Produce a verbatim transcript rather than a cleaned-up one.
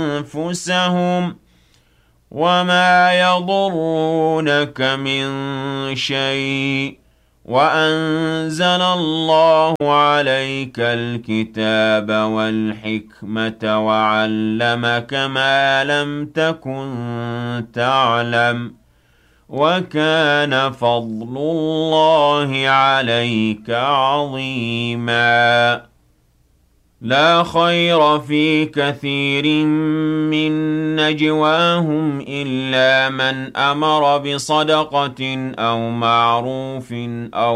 أنفسهم وما يضرونك من شيء وأنزل الله عليك الكتاب والحكمة وعلمك ما لم تكن تعلم وكان فضل الله عليك عظيما لا خير في كثير من نجواهم إلا من أمر بصدقة أو معروف أو